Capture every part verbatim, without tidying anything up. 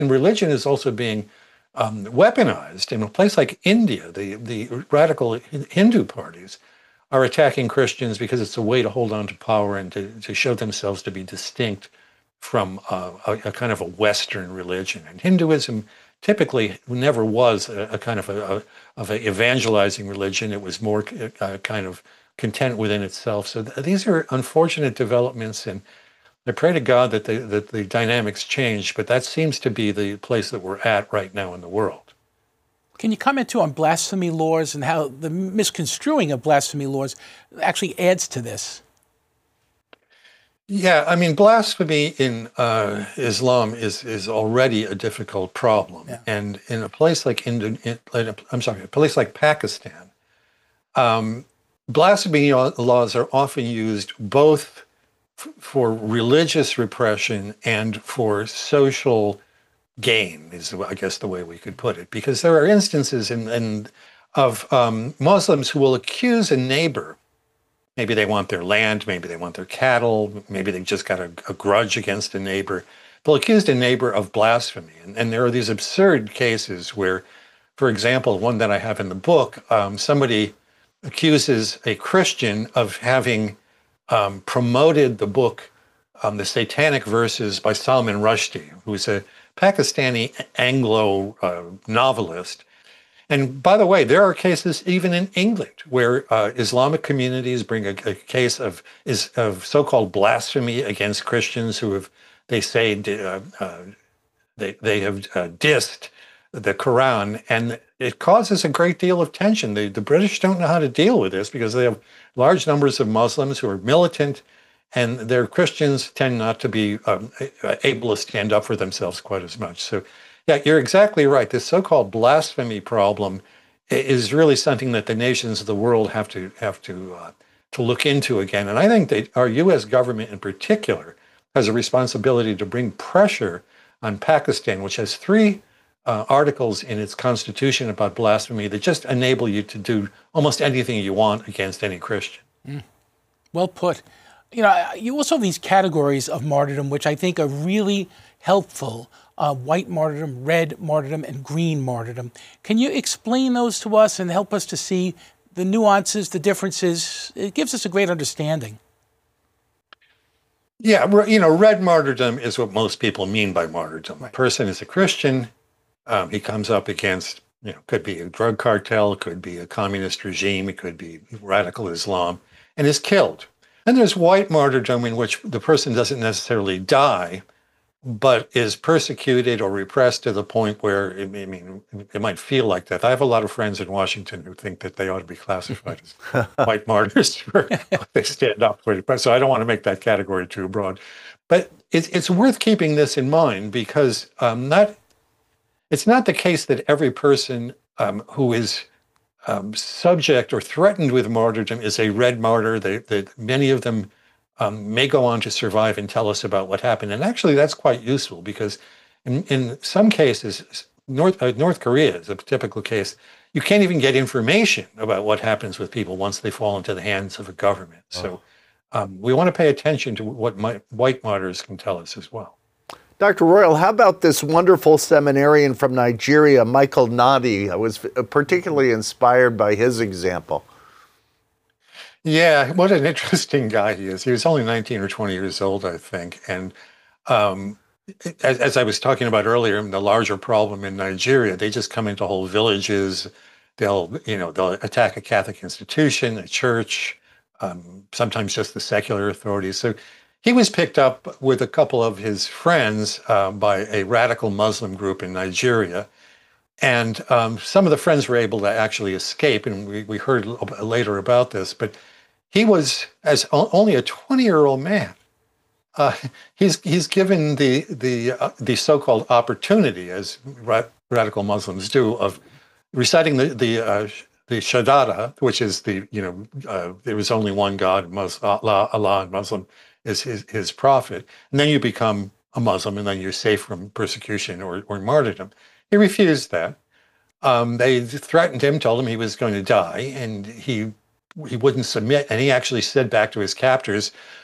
and religion is also being um, weaponized. In a place like India, the, the radical Hindu parties are attacking Christians because it's a way to hold on to power and to, to show themselves to be distinct from uh, a, a kind of a Western religion. And Hinduism typically never was a, a kind of a, a of a evangelizing religion. It was more uh, kind of content within itself. So th- these are unfortunate developments, and I pray to God that the that the dynamics change. But that seems to be the place that we're at right now in the world. Can you comment too on blasphemy laws and how the misconstruing of blasphemy laws actually adds to this? Yeah, I mean, blasphemy in uh, Islam is is already a difficult problem, Yeah. and in a place like Indo- in, I'm sorry, a place like Pakistan, um, blasphemy laws are often used both f- for religious repression and for social gain, is I guess the way we could put it, because there are instances in, in of um, Muslims who will accuse a neighbor. Maybe they want their land, maybe they want their cattle, maybe they've just got a, a grudge against a neighbor. They'll accuse a neighbor of blasphemy. And, and there are these absurd cases where, for example, one that I have in the book, um, somebody accuses a Christian of having um, promoted the book, um, The Satanic Verses by Salman Rushdie, who's a Pakistani Anglo uh, novelist. And by the way, there are cases even in England where uh, Islamic communities bring a, a case of is of so-called blasphemy against Christians who have, they say, uh, uh, they they have uh, dissed the Quran, and it causes a great deal of tension. The the British don't know how to deal with this because they have large numbers of Muslims who are militant, and their Christians tend not to be um, able to stand up for themselves quite as much. So. Yeah, you're exactly right. This so-called blasphemy problem is really something that the nations of the world have to have to uh, to look into again. And I think that our U S government in particular has a responsibility to bring pressure on Pakistan, which has three uh, articles in its constitution about blasphemy that just enable you to do almost anything you want against any Christian. Mm. Well put. You know, you also have these categories of martyrdom, which I think are really helpful. Uh, white martyrdom, red martyrdom, and green martyrdom. Can you explain those to us and help us to see the nuances, the differences? It gives us a great understanding. Yeah, you know, red martyrdom is what most people mean by martyrdom. Right. A person is a Christian. Um, he comes up against, you know, could be a drug cartel, could be a communist regime, it could be radical Islam, and is killed. And there's white martyrdom in which the person doesn't necessarily die, but is persecuted or repressed to the point where, I mean, it might feel like that. I have a lot of friends in Washington who think that they ought to be classified as white martyrs for they stand up for it. So I don't want to make that category too broad. But it's, it's worth keeping this in mind because um, not, it's not the case that every person um, who is um, subject or threatened with martyrdom is a red martyr. They, they, many of them Um, may go on to survive and tell us about what happened. And actually, that's quite useful because in, in some cases, North, uh, North Korea is a typical case. You can't even get information about what happens with people once they fall into the hands of a government. Oh. So um, we want to pay attention to what my, white martyrs can tell us as well. Doctor Royal, how about this wonderful seminarian from Nigeria, Michael Nadi? I was particularly inspired by his example. Yeah, what an interesting guy he is. He was only nineteen or twenty years old, I think. And um, as, as I was talking about earlier, the larger problem in Nigeria, they just come into whole villages. They'll, you know, they'll attack a Catholic institution, a church, um, sometimes just the secular authorities. So he was picked up with a couple of his friends uh, by a radical Muslim group in Nigeria. And um, some of the friends were able to actually escape, and we, we heard later about this, but he was, as only a twenty-year-old man, uh, he's he's given the the uh, the so-called opportunity, as ra- radical Muslims do, of reciting the the uh, the Shahada, which is the you know uh, there was only one God, Muslim, Allah, Allah, and Muslim is his his prophet, and then you become a Muslim, and then you're safe from persecution or or martyrdom. He refused that. Um, they threatened him, told him he was going to die, and he he wouldn't submit. And he actually said back to his captors,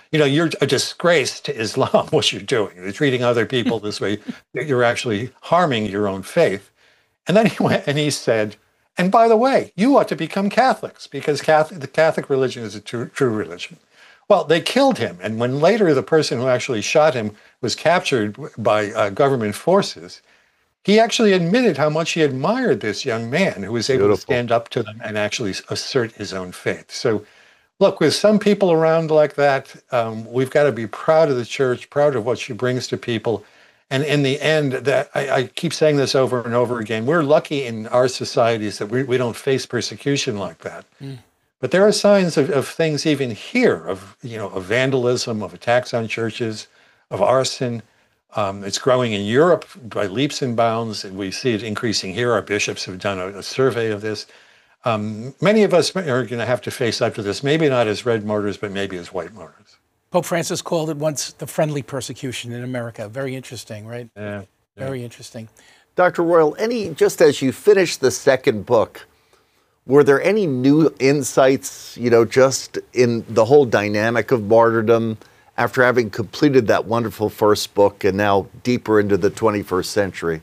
you know, you're a disgrace to Islam, what you're doing. You're treating other people this way. You're actually harming your own faith. And then he went and he said, and by the way, you ought to become Catholics because Catholic, the Catholic religion is a true, true religion. Well, they killed him. And when later the person who actually shot him was captured by uh, government forces, he actually admitted how much he admired this young man who was able Beautiful. to stand up to them and actually assert his own faith. So look, with some people around like that, um, we've got to be proud of the church, proud of what she brings to people. And in the end, that I, I keep saying this over and over again, we're lucky in our societies that we, we don't face persecution like that. Mm. But there are signs of, of things even here, of, you know, of vandalism, of attacks on churches, of arson. Um, it's growing in Europe by leaps and bounds, and we see it increasing here. Our bishops have done a, a survey of this. Um, many of us are going to have to face up to this, maybe not as red martyrs, but maybe as white martyrs. Pope Francis called it once the friendly persecution in America. Very interesting, right? Yeah. yeah. Very interesting. Doctor Royal, any, just as you finish the second book, were there any new insights, you know, just in the whole dynamic of martyrdom after having completed that wonderful first book and now deeper into the twenty-first century?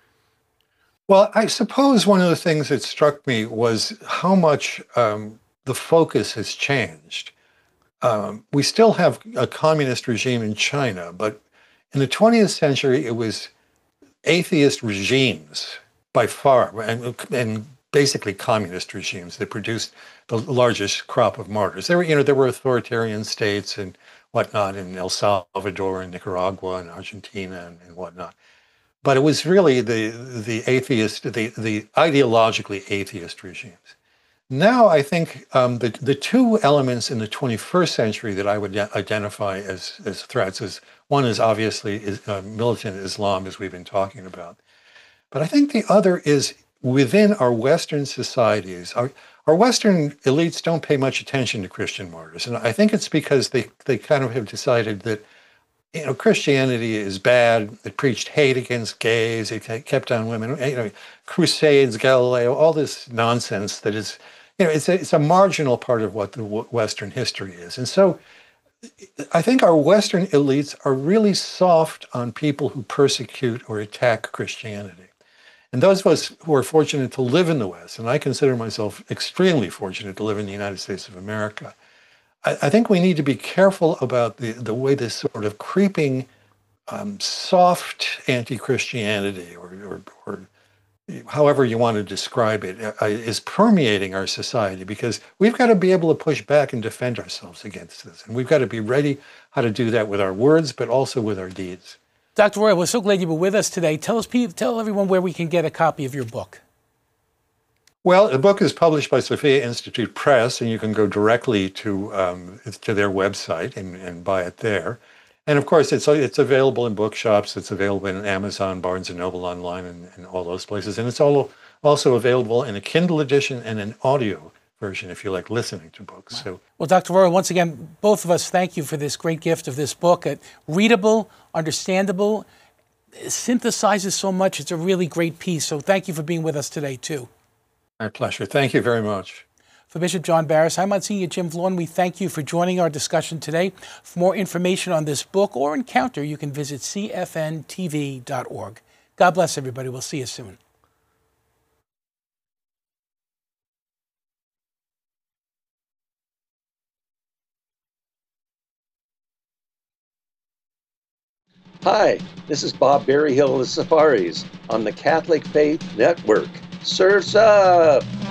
Well, I suppose one of the things that struck me was how much um, the focus has changed. Um, we still have a communist regime in China, but in the twentieth century, it was atheist regimes by far, and, and basically communist regimes that produced the largest crop of martyrs. There were, you know, there were authoritarian states and whatnot in El Salvador and Nicaragua and Argentina and, and whatnot. But it was really the the atheist, the, the ideologically atheist regimes. Now, I think um, the, the two elements in the twenty-first century that I would identify as, as threats is, one is obviously is, uh, militant Islam, as we've been talking about. But I think the other is within our Western societies. Our, our Western elites don't pay much attention to Christian martyrs. And I think it's because they, they kind of have decided that, you know, Christianity is bad. It preached hate against gays. It kept on women, you know, Crusades, Galileo, all this nonsense that is, you know, it's a, it's a marginal part of what the Western history is. And so I think our Western elites are really soft on people who persecute or attack Christianity. And those of us who are fortunate to live in the West, and I consider myself extremely fortunate to live in the United States of America, I, I think we need to be careful about the, the way this sort of creeping, um, soft anti-Christianity, or, or, or however you want to describe it, uh, is permeating our society, because we've got to be able to push back and defend ourselves against this. And we've got to be ready how to do that with our words, but also with our deeds. Doctor Royal, we're so glad you were with us today. Tell us, tell everyone where we can get a copy of your book. Well, the book is published by Sophia Institute Press, and you can go directly to um, to their website and, and buy it there. And of course, it's it's available in bookshops. It's available in Amazon, Barnes and Noble online, and, and all those places. And it's all, also available in a Kindle edition and an audio version if you like listening to books. Wow. So, well, Doctor Royal, once again, both of us thank you for this great gift of this book. It, readable, understandable, synthesizes so much. It's a really great piece. So thank you for being with us today, too. My pleasure. Thank you very much. For Bishop John Barris, I'm Monsignor Jim Vaughn. We thank you for joining our discussion today. For more information on this book or encounter, you can visit c f n t v dot org. God bless everybody. We'll see you soon. Hi, this is Bob Berryhill of the Safaris on the Catholic Faith Network. Surf's up!